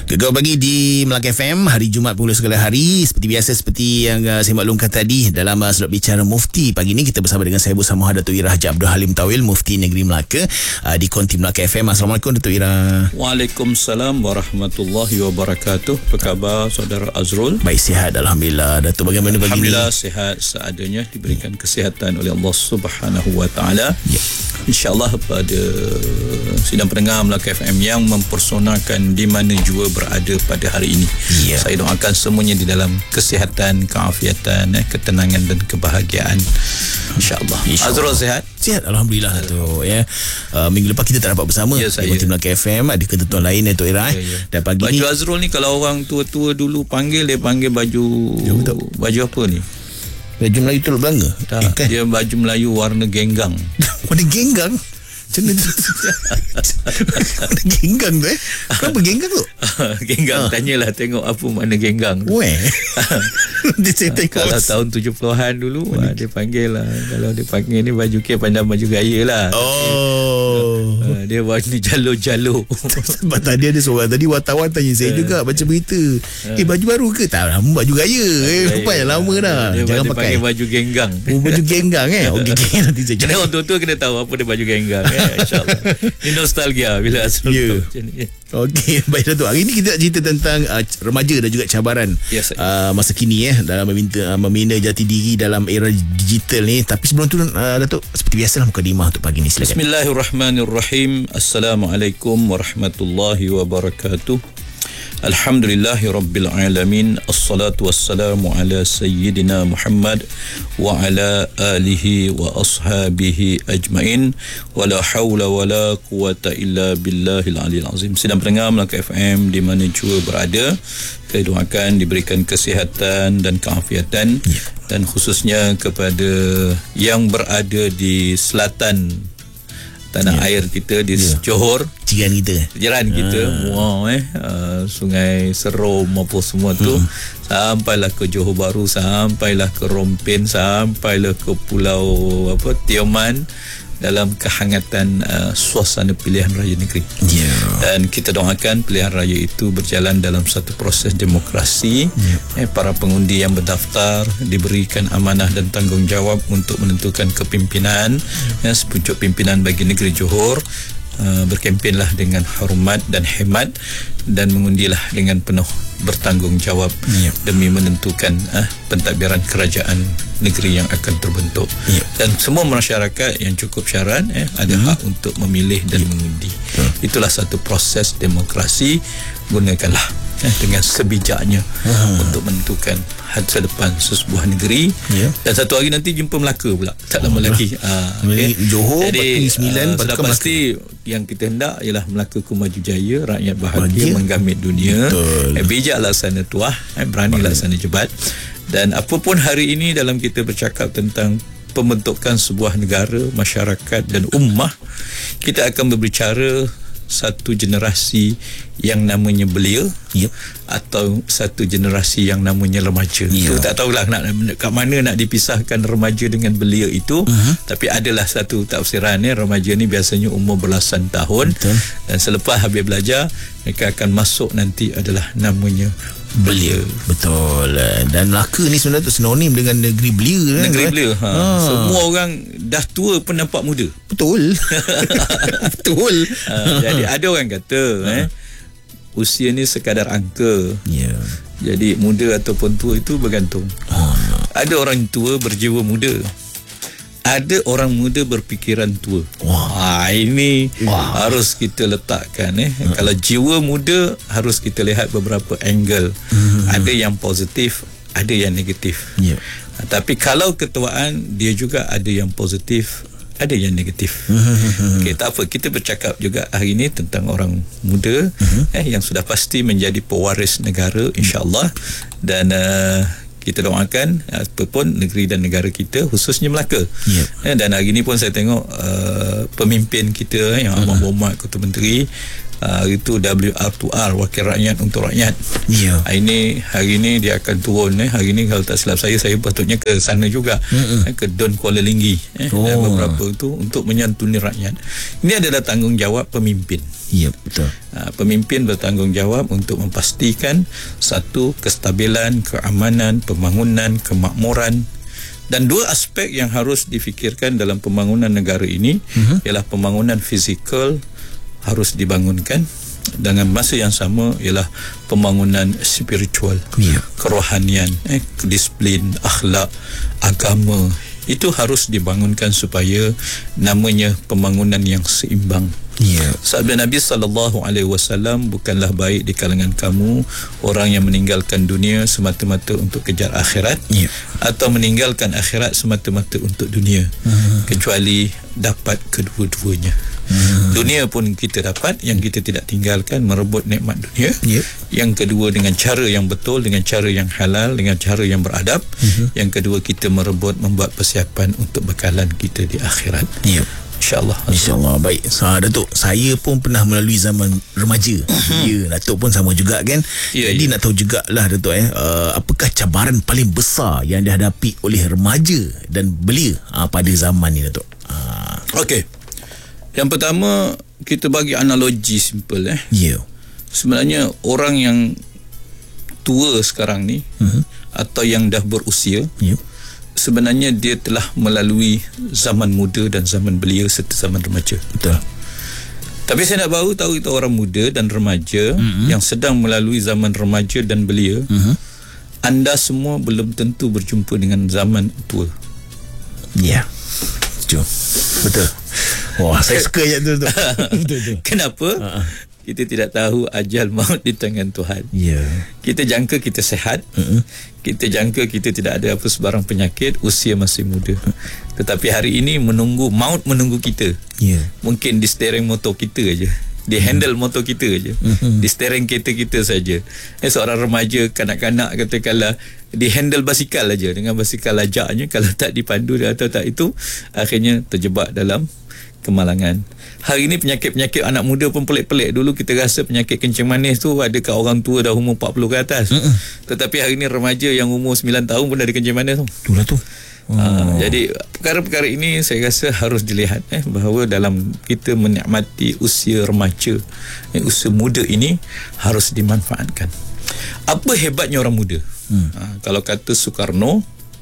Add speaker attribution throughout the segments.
Speaker 1: Gegar Pagi di Melaka FM, hari Jumaat pula segala hari. Seperti biasa, seperti yang saya maklumkan tadi, dalam Sudut Bicara Mufti pagi ni kita bersama dengan saya bersama Datuk Ira Haji Abdul Halim Tawil, Mufti Negeri Melaka, di Konti Melaka FM. Assalamualaikum Datuk Ira.
Speaker 2: Waalaikumsalam warahmatullahi wabarakatuh. Apa khabar saudara Azrul?
Speaker 1: Baik, sihat alhamdulillah. Datuk, bagaimana pagi ni?
Speaker 2: Alhamdulillah sihat seadanya, diberikan kesihatan oleh Allah Subhanahu wa taala. InsyaAllah pada sidang pendengar Melaka FM yang mempersonakan di mana jua berada pada hari ini. Saya doakan semuanya di dalam kesihatan, keafiatan, ketenangan dan kebahagiaan. InsyaAllah. Azrul sihat?
Speaker 1: Sihat alhamdulillah Datuk ya. Minggu lepas kita tak dapat bersama di Konti Melaka FM, ada ketentuan lain Datuk Ira. Dan pagi
Speaker 2: baju
Speaker 1: ni
Speaker 2: Azrul ni kalau orang tua-tua dulu panggil, dia panggil baju apa ni?
Speaker 1: baju Melayu Teluk Belanga.
Speaker 2: Tak, kan? Dia baju Melayu warna genggang.
Speaker 1: Warna genggang? Macam mana tu? Warna genggang tu Kenapa genggang tu?
Speaker 2: Genggang, tanyalah tengok apa makna genggang tu. Kalau tahun 70-an dulu dia panggil lah. Kalau dia panggil ni baju pandang baju gaya lah. Dia warna jalo-jalo.
Speaker 1: Sebab tadi ada seorang tadi wartawan tanya saya juga baca berita, baju baru ke? Tak, baju gaya. Rupanya lama dah.
Speaker 2: Dia
Speaker 1: Jangan pakai
Speaker 2: baju genggang.
Speaker 1: Baju genggang Okey, nanti saya
Speaker 2: kena orang tua-tua kena tahu apa dia baju genggang. InsyaAllah. Ini nostalgia bila Azrul macam ni.
Speaker 1: Okey, baik Datuk. Hari ini kita nak cerita tentang remaja dan juga cabaran masa kini dalam membina jati diri dalam era digital ni. Tapi sebelum tu Datuk, seperti biasalah mukadimah untuk pagi ni, silakan.
Speaker 2: Bismillahirrahmanirrahim. Assalamualaikum warahmatullahi wabarakatuh. Alhamdulillahi Rabbil Alamin. Assalatu wassalamu ala Sayyidina Muhammad wa ala alihi wa ashabihi ajma'in. Wa la hawla wa la quwata illa billahil aliyil azim. Sidang pendengar Melaka FM di mana jua berada, saya doakan diberikan kesihatan dan keafiatan, dan khususnya kepada yang berada di selatan tanah air kita, di Johor, jiran kita Muar, Sungai Serom apa semua tu, sampailah ke Johor Bahru, sampailah ke Rompin, sampailah ke Pulau Tioman, dalam kehangatan suasana pilihan raya negeri. Dan kita doakan pilihan raya itu berjalan dalam satu proses demokrasi. Para pengundi yang berdaftar diberikan amanah dan tanggungjawab untuk menentukan kepimpinan, sepucuk pimpinan bagi negeri Johor. Berkempenlah dengan hormat dan hemat, dan mengundilah dengan penuh bertanggungjawab demi menentukan pentadbiran kerajaan negeri yang akan terbentuk. Dan semua masyarakat yang cukup syarat ada hak untuk memilih dan mengundi. Itulah satu proses demokrasi. Gunakanlah dengan sebijaknya untuk menentukan masa depan sesebuah negeri. Dan satu hari nanti jumpa Melaka pula, tak lama lagi.
Speaker 1: Johor.
Speaker 2: Jadi sudah pasti yang kita hendak ialah Melaka ku maju jaya, rakyat bahagia, menggamit dunia. Bijak laksana tuah, berani laksana jebat. Dan apapun hari ini dalam kita bercakap tentang pembentukan sebuah negara, masyarakat dan ummah, kita akan berbicara satu generasi yang namanya belia, atau satu generasi yang namanya remaja. Itu tak tahulah kat mana nak dipisahkan remaja dengan belia itu. Tapi adalah satu tafsiran. Remaja ni biasanya umur belasan tahun. Dan selepas habis belajar, mereka akan masuk nanti adalah namanya belia.
Speaker 1: Betul. Dan Melaka ni sebenarnya sinonim dengan negeri belia.
Speaker 2: Negeri belia. Semua orang dah tua pun nampak muda.
Speaker 1: Betul. Betul.
Speaker 2: Jadi ada orang kata usia ni sekadar angka. Jadi muda ataupun tua itu bergantung. Ada orang tua berjiwa muda, ada orang muda berfikiran tua. Ini harus kita letakkan. Kalau jiwa muda, harus kita lihat beberapa angle. Ada yang positif, ada yang negatif. Tapi kalau ketuaan, dia juga ada yang positif, ada yang negatif. Tak apa, kita bercakap juga hari ini tentang orang muda yang sudah pasti menjadi pewaris negara, insya-Allah. Dan kita doakan apapun negeri dan negara kita, khususnya Melaka. Dan hari ini pun saya tengok pemimpin kita yang amat berhormat Ketua Menteri Itu WR2R, wakil rakyat untuk rakyat. Hari ini dia akan turun. Hari ini kalau tak silap saya patutnya ke sana juga, ke Don Kuala Linggi, beberapa itu untuk menyantuni rakyat. Ini adalah tanggungjawab pemimpin.
Speaker 1: Ya, betul.
Speaker 2: Pemimpin bertanggungjawab untuk memastikan satu, kestabilan, keamanan, pembangunan, kemakmuran. Dan dua aspek yang harus difikirkan dalam pembangunan negara ini ialah pembangunan fizikal harus dibangunkan, dengan masa yang sama ialah pembangunan spiritual, kerohanian, disiplin, akhlak, agama. Itu harus dibangunkan supaya namanya pembangunan yang seimbang. Sabda Nabi SAW, bukanlah baik di kalangan kamu orang yang meninggalkan dunia semata-mata untuk kejar akhirat, atau meninggalkan akhirat semata-mata untuk dunia, kecuali dapat kedua-duanya. Dunia pun kita dapat, yang kita tidak tinggalkan merebut nikmat dunia. Yang kedua dengan cara yang betul, dengan cara yang halal, dengan cara yang beradab. Yang kedua kita merebut, membuat persiapan untuk bekalan kita di akhirat. InsyaAllah.
Speaker 1: Baik. Datuk, saya pun pernah melalui zaman remaja. Datuk pun sama juga kan. Jadi nak tahu jugalah Datuk, apakah cabaran paling besar yang dihadapi oleh remaja dan belia pada zaman ni, Datuk?
Speaker 2: Okey. Yang pertama, kita bagi analogi simple. Sebenarnya orang yang tua sekarang ni, atau yang dah berusia, sebenarnya dia telah melalui zaman muda dan zaman belia serta zaman remaja.
Speaker 1: Betul.
Speaker 2: Tapi saya nak tahu itu orang muda dan remaja yang sedang melalui zaman remaja dan belia, anda semua belum tentu berjumpa dengan zaman tua.
Speaker 1: Betul. Wah, saya suka je tu. Betul.
Speaker 2: Kenapa? Kita tidak tahu ajal maut di tangan Tuhan. Kita jangka kita sehat, kita jangka kita tidak ada apa sebarang penyakit, usia masih muda. Tetapi hari ini maut menunggu kita. Mungkin di steering motor kita aja, di handle motor kita aja, di steering kereta kita saja. Seorang remaja, kanak-kanak katakanlah, di handle basikal aja, dengan basikal lajaknya, kalau tak dipandu atau tak itu, akhirnya terjebak dalam kemalangan. Hari ini penyakit-penyakit anak muda pun pelik-pelik. Dulu kita rasa penyakit kencing manis tu ada kat orang tua dah umur 40 ke atas. Tetapi hari ini remaja yang umur 9 tahun pun ada kencing manis tu.
Speaker 1: Itulah tu.
Speaker 2: Jadi perkara-perkara ini saya rasa harus dilihat, bahawa dalam kita menikmati usia remaja, usia muda ini harus dimanfaatkan. Apa hebatnya orang muda? Kalau kata Soekarno,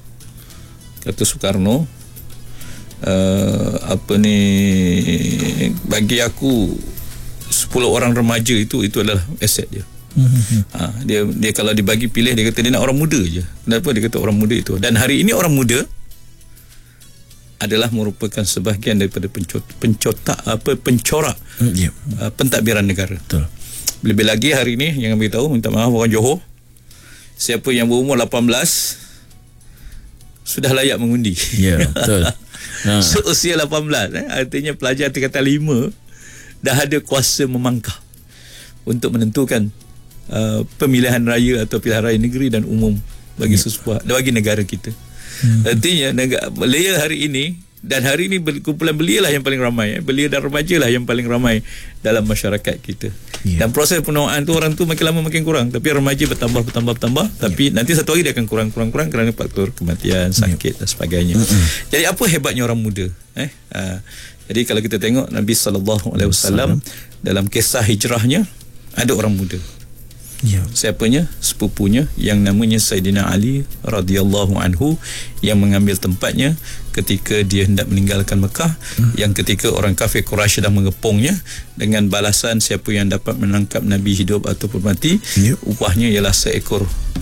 Speaker 2: bagi aku 10 orang remaja itu adalah aset dia. Dia kalau dibagi pilih, dia kata dia nak orang muda je. Kenapa dia kata orang muda itu? Dan hari ini orang muda adalah merupakan sebahagian daripada pencorak pentadbiran negara.
Speaker 1: Betul.
Speaker 2: Lebih lagi hari ini yang kami tahu, minta maaf orang Johor, siapa yang berumur 18 sudah layak mengundi.
Speaker 1: Betul.
Speaker 2: So usia 18, artinya pelajar tingkatan 5 dah ada kuasa memangkah untuk menentukan pemilihan raya atau pilihan raya negeri dan umum bagi sesebuah, bagi negara kita. Artinya belia hari ini, dan hari ini kumpulan belia lah yang paling ramai, belia dan remaja lah yang paling ramai dalam masyarakat kita. Dan proses penuaan tu, orang tu makin lama makin kurang, tapi remaja bertambah. Tapi nanti satu hari dia akan kurang kerana faktor kematian, sakit dan sebagainya. Jadi apa hebatnya orang muda? Jadi kalau kita tengok Nabi SAW dalam kisah hijrahnya, ada orang muda. Siapanya? Sepupunya yang namanya Sayyidina Ali radhiyallahu anhu, yang mengambil tempatnya ketika dia hendak meninggalkan Mekah, yang ketika orang kafir Quraisy sedang mengepungnya dengan balasan siapa yang dapat menangkap Nabi hidup ataupun mati, upahnya ialah 100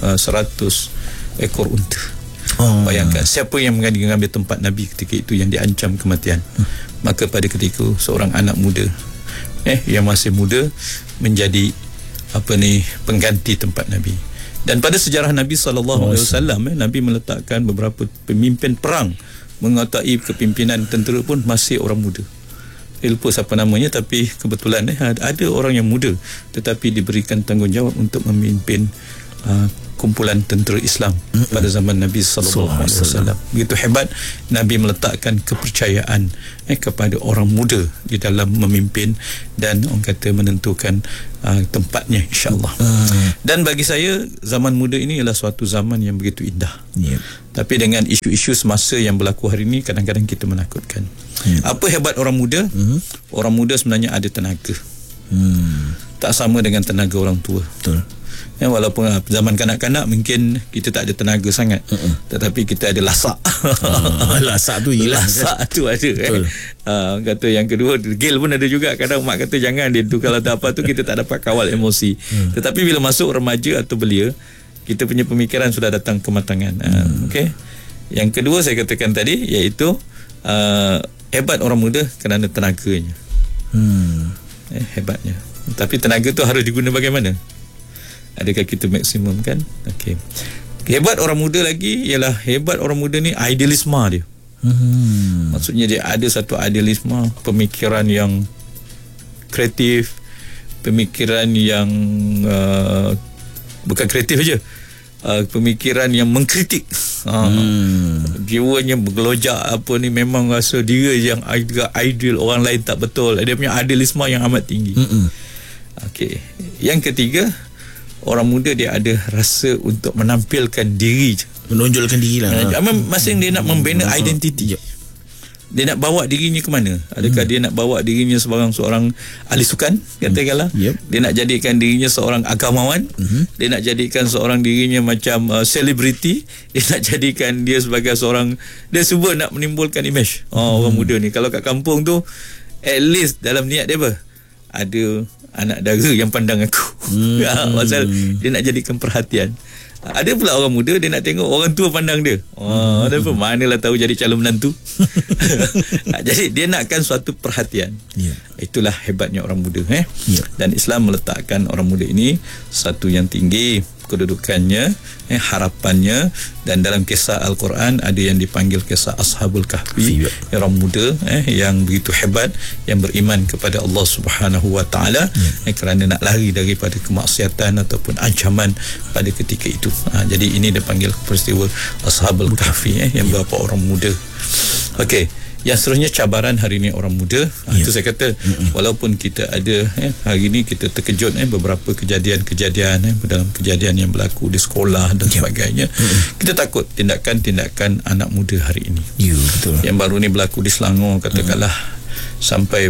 Speaker 2: ekor unta. Bayangkan siapa yang mengambil tempat Nabi ketika itu yang diancam kematian. Maka pada ketika itu seorang anak muda yang masih muda menjadi pengganti tempat Nabi. Dan pada sejarah Nabi SAW, Nabi meletakkan beberapa pemimpin perang menguasai kepimpinan tentera pun masih orang muda. Lupa siapa namanya, tapi kebetulan ada orang yang muda tetapi diberikan tanggungjawab untuk memimpin kumpulan tentera Islam pada zaman Nabi sallallahu alaihi wasallam. Begitu hebat Nabi meletakkan kepercayaan kepada orang muda di dalam memimpin dan orang kata menentukan tempatnya, insya-Allah. Dan bagi saya zaman muda ini ialah suatu zaman yang begitu indah. Tapi dengan isu-isu semasa yang berlaku hari ini kadang-kadang kita menakutkan. Apa hebat orang muda? Orang muda sebenarnya ada tenaga. Tak sama dengan tenaga orang tua. Betul. Walaupun zaman kanak-kanak mungkin kita tak ada tenaga sangat, tetapi kita ada lasak.
Speaker 1: Lasak tu hilang.
Speaker 2: Lasak tu ada. Kata yang kedua, degil pun ada juga. Kadang mak kata jangan dia tu, kalau tak apa tu kita tak dapat kawal emosi. Tetapi bila masuk remaja atau belia, kita punya pemikiran sudah datang kematangan. Okey. Yang kedua saya katakan tadi, iaitu hebat orang muda kerana tenaganya. Hebatnya. Tapi tenaga tu harus diguna bagaimana? Adakah kita maksimum kan? Okey. Hebat orang muda lagi ialah hebat orang muda ni idealisme dia. Maksudnya dia ada satu idealisme, pemikiran yang kreatif, pemikiran yang bukan kreatif aja, pemikiran yang mengkritik. Jiwanya bergelojak apa ni, memang rasa dia yang ideal, orang lain tak betul. Dia punya idealisme yang amat tinggi. Okey. Yang ketiga, orang muda dia ada rasa untuk menampilkan diri,
Speaker 1: menonjolkan diri lah.
Speaker 2: Masing dia nak membina identiti. Dia nak bawa dirinya ke mana? Adakah dia nak bawa dirinya seorang ahli sukan, katakanlah. Dia nak jadikan dirinya seorang agamawan. Dia nak jadikan seorang dirinya macam selebriti. Dia nak jadikan dia sebagai seorang, dia cuba nak menimbulkan image. Orang muda ni kalau kat kampung tu, at least dalam niat dia apa? Ada anak dara yang pandang aku. Pasal dia nak jadikan perhatian. Ada pula orang muda dia nak tengok orang tua pandang dia. Tapi manalah tahu jadi calon menantu. Jadi dia nakkan suatu perhatian. Itulah hebatnya orang muda. Dan Islam meletakkan orang muda ini satu yang tinggi kedudukannya, harapannya. Dan dalam kisah Al-Quran ada yang dipanggil kisah Ashabul Kahfi, orang muda yang begitu hebat, yang beriman kepada Allah Subhanahu Wa Taala kerana nak lari daripada kemaksiatan ataupun ancaman pada ketika itu. Jadi ini dipanggil peristiwa Ashabul Kahfi, yang berapa orang muda. Okey. Yang seterusnya cabaran hari ini orang muda. Itu saya kata walaupun kita ada hari ini kita terkejut beberapa kejadian-kejadian dalam kejadian yang berlaku di sekolah dan sebagainya. Kita takut tindakan-tindakan anak muda hari ini. Betul. Yang baru ni berlaku di Selangor, katakanlah sampai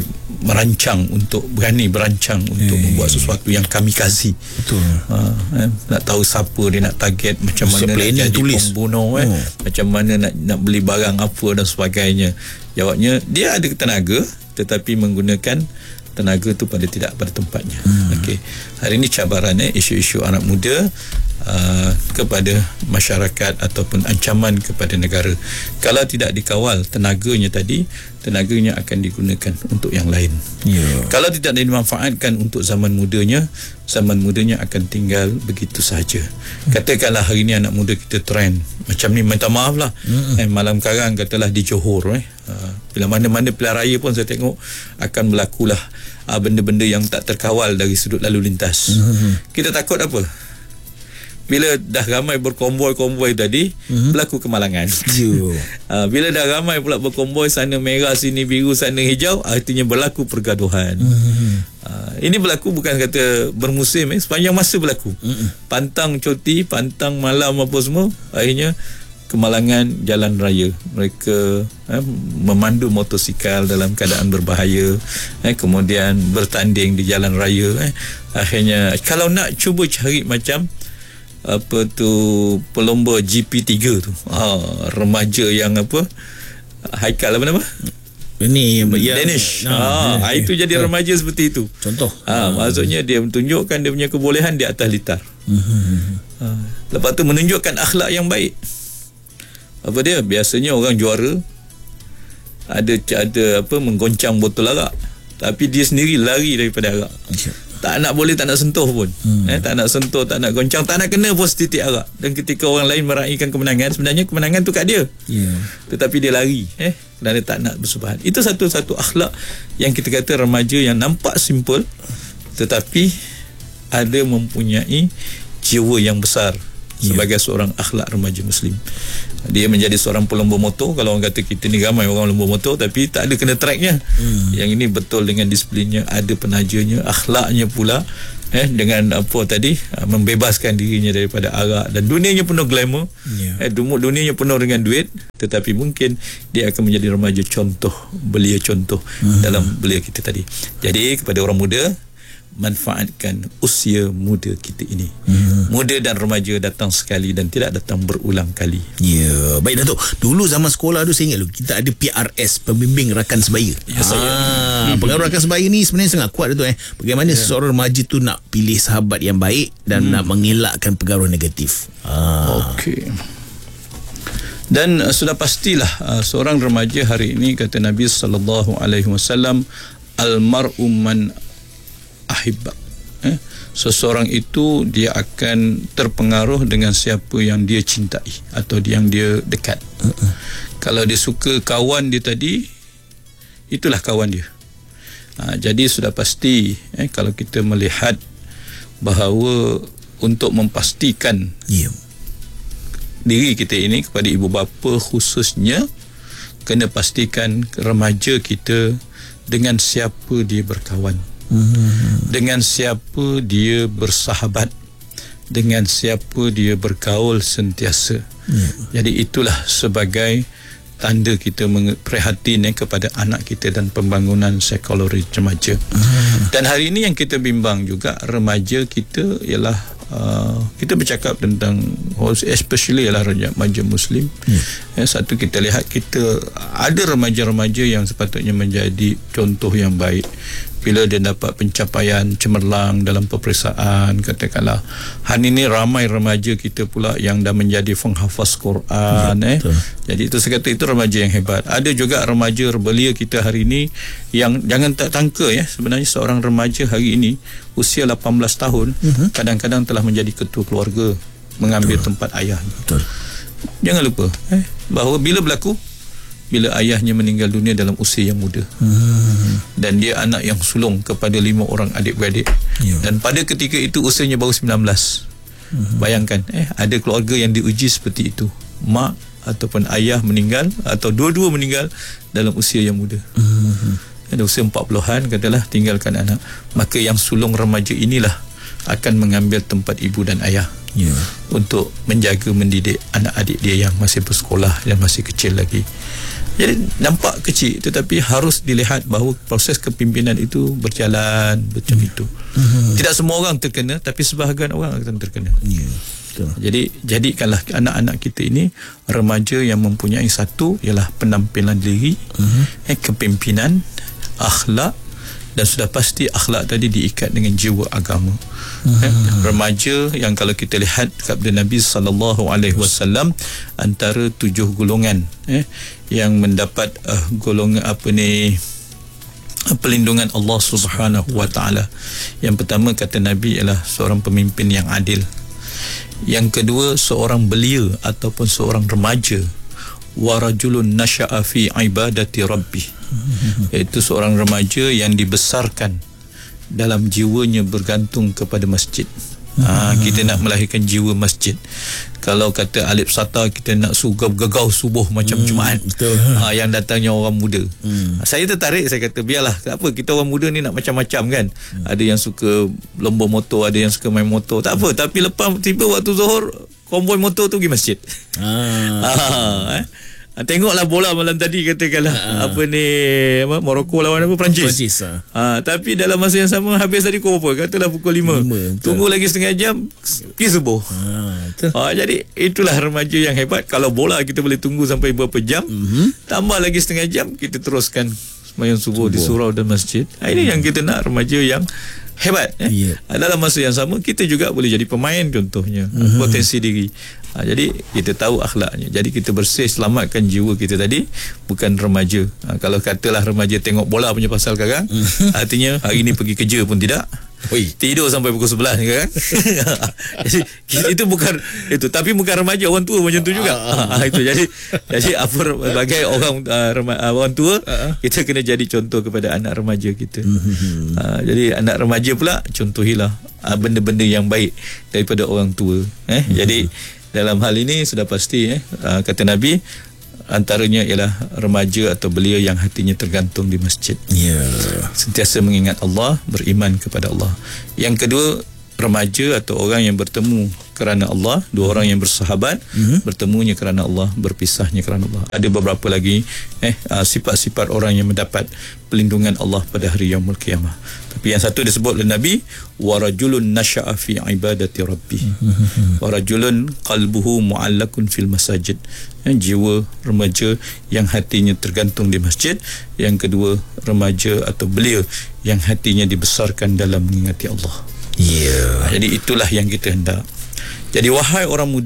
Speaker 2: berani merancang untuk membuat sesuatu yang kamikaze. Betul. Nak tahu siapa dia nak target, macam mana nak jadi pembunuh, macam mana nak beli barang apa dan sebagainya. Jawabnya dia ada tenaga tetapi menggunakan tenaga tu pada tempatnya. Okey. Hari ini cabaran isu-isu anak muda kepada masyarakat ataupun ancaman kepada negara. Kalau tidak dikawal tenaganya tadi, tenaganya akan digunakan untuk yang lain. Kalau tidak dimanfaatkan untuk zaman mudanya akan tinggal begitu sahaja. Katakanlah hari ini anak muda kita trend macam ni, minta maaf lah. Malam karang katalah di Johor, bila mana-mana pilihan raya pun saya tengok akan berlakulah benda-benda yang tak terkawal dari sudut lalu lintas. Kita takut apa? Bila dah ramai berkonvoi-konvoi tadi, berlaku kemalangan. Bila dah ramai pula berkonvoi, sana merah sini biru, sana hijau, artinya berlaku pergaduhan. Ini berlaku bukan kata bermusim, sepanjang masa berlaku. Pantang cuti, pantang malam apa semua, akhirnya kemalangan jalan raya. Mereka memandu motosikal dalam keadaan berbahaya, kemudian bertanding di jalan raya. Akhirnya kalau nak cuba cari macam apa tu pelomba GP3 tu, remaja yang apa, Haikal apa nama? Ini Danish. Itu jadi remaja seperti itu. Contoh. Maksudnya dia menunjukkan dia punya kebolehan di atas litar. Lepas tu menunjukkan akhlak yang baik. Apa dia? Biasanya orang juara ada apa, menggoncang botol arak, tapi dia sendiri lari daripada arak. Tak nak sentuh pun. Tak nak sentuh, tak nak goncang, tak nak kena pun setitik arak. Dan ketika orang lain meraihkan kemenangan, sebenarnya kemenangan tu kat dia. Tetapi dia lari kerana tak nak bersubahan. Itu satu akhlak yang kita kata remaja yang nampak simple tetapi ada mempunyai jiwa yang besar sebagai seorang akhlak remaja Muslim. Dia menjadi seorang pelumba motor. Kalau orang kata kita ni ramai orang lumba motor tapi tak ada kena tracknya. Yang ini betul dengan disiplinnya, ada penajanya, akhlaknya pula, dengan apa tadi, membebaskan dirinya daripada arak, dan dunianya penuh glamour, dunianya penuh dengan duit, tetapi mungkin dia akan menjadi remaja contoh, belia contoh dalam belia kita tadi. Jadi kepada orang muda, manfaatkan usia muda kita ini. Muda dan remaja datang sekali dan tidak datang berulang kali.
Speaker 1: Ya, baik Datuk. Dulu zaman sekolah tu saya ingat kita ada PRS, pembimbing rakan sebaya. Pengaruh rakan sebaya ni sebenarnya sangat kuat Datuk. Bagaimana seseorang remaja tu nak pilih sahabat yang baik dan nak mengelakkan pengaruh negatif.
Speaker 2: Okey. Dan sudah pastilah seorang remaja hari ini, kata Nabi sallallahu alaihi wasallam, al-mar'u man ahibba. Seseorang itu dia akan terpengaruh dengan siapa yang dia cintai atau yang dia dekat. Kalau dia suka kawan dia tadi, itulah kawan dia. Jadi sudah pasti kalau kita melihat bahawa untuk memastikan diri kita ini, kepada ibu bapa khususnya, kena pastikan remaja kita dengan siapa dia berkawan, dengan siapa dia bersahabat, dengan siapa dia bergaul sentiasa. Jadi itulah sebagai tanda kita prihatin kepada anak kita dan pembangunan psikologi remaja. Dan hari ini yang kita bimbang juga remaja kita ialah kita bercakap tentang especially ialah remaja Muslim. Satu, kita lihat kita ada remaja-remaja yang sepatutnya menjadi contoh yang baik. Bila dia dapat pencapaian cemerlang dalam peperiksaan, katakanlah, hari ini ramai remaja kita pula yang dah menjadi penghafaz Quran. Jadi itu saya kata itu remaja yang hebat. Ada juga remaja belia kita hari ini yang jangan tak tangka sebenarnya seorang remaja hari ini usia 18 tahun kadang-kadang telah menjadi ketua keluarga, mengambil tempat ayahnya. Jangan lupa bahawa bila ayahnya meninggal dunia dalam usia yang muda, dan dia anak yang sulung kepada 5 orang adik-beradik, dan pada ketika itu usianya baru 19. Bayangkan ada keluarga yang diuji seperti itu, mak ataupun ayah meninggal atau dua-dua meninggal dalam usia yang muda. Ada usia 40-an katalah, tinggalkan anak. Maka yang sulung remaja inilah akan mengambil tempat ibu dan ayah untuk menjaga mendidik anak-adik dia yang masih bersekolah dan masih kecil lagi. Jadi nampak kecil, tetapi harus dilihat bahawa proses kepimpinan itu berjalan macam itu. Tidak semua orang terkena, tapi sebahagian orang akan terkena. Jadi jadikanlah anak-anak kita ini remaja yang mempunyai satu ialah penampilan diri, kepimpinan, akhlak, dan sudah pasti akhlak tadi diikat dengan jiwa agama. Remaja yang kalau kita lihat sabda Nabi sallallahu alaihi wasallam, antara 7 golongan yang mendapat golongan perlindungan Allah Subhanahu wa taala. Yang pertama kata Nabi ialah seorang pemimpin yang adil. Yang kedua seorang belia ataupun seorang remaja, wa rajulun nasha'a fi ibadati rabbih, iaitu seorang remaja yang dibesarkan dalam jiwanya bergantung kepada masjid. Kita nak melahirkan jiwa masjid. Kalau kata Alif Sata, kita nak gegau subuh macam Jumaat. Yang datangnya orang muda. Saya tertarik, saya kata biarlah, tak apa, kita orang muda ni nak macam-macam kan. Ada yang suka lomba motor, ada yang suka main motor, tak apa, tapi lepas tiba waktu Zuhur, konvoi motor tu pergi masjid. Tengoklah bola malam tadi, katakanlah Morocco lawan Perancis. Tapi dalam masa yang sama habis tadi pukul berapa? Katalah pukul 5. Tunggu lagi setengah jam pergi subuh. Jadi itulah remaja yang hebat. Kalau bola kita boleh tunggu sampai berapa jam, tambah lagi setengah jam kita teruskan sembahyang subuh di surau dan masjid. Ini yang kita nak, remaja yang hebat. Dalam masa yang sama kita juga boleh jadi pemain contohnya, potensi diri. Jadi kita tahu akhlaknya. Jadi kita bersih, selamatkan jiwa kita tadi, bukan remaja. Kalau katalah remaja tengok bola punya pasal sekarang, artinya hari ini pergi kerja pun tidak, tidur sampai pukul 11 kan. Jadi itu bukan itu, tapi bukan remaja, orang tua macam tu juga. Itu jadi apa, sebagai orang tua, kita kena jadi contoh kepada anak remaja kita. Jadi anak remaja pula contohilah benda-benda yang baik daripada orang tua. Jadi dalam hal ini sudah pasti kata Nabi, antaranya ialah remaja atau belia yang hatinya tergantung di masjid. Sentiasa mengingat Allah, beriman kepada Allah. Yang kedua, remaja atau orang yang bertemu kerana Allah, dua orang yang bersahabat, bertemunya kerana Allah, berpisahnya kerana Allah. Ada beberapa lagi sifat-sifat orang yang mendapat pelindungan Allah pada hari yaumul qiyamah. Tapi yang satu disebut oleh Nabi, wa rajulun nasha'a fi ibadati rabbih, wa rajulun qalbuhu mu'allakun fil masajid. Jiwa remaja yang hatinya tergantung di masjid. Yang kedua, remaja atau belia yang hatinya dibesarkan dalam mengingati Allah. Jadi itulah yang kita hendak. Jadi wahai orang muda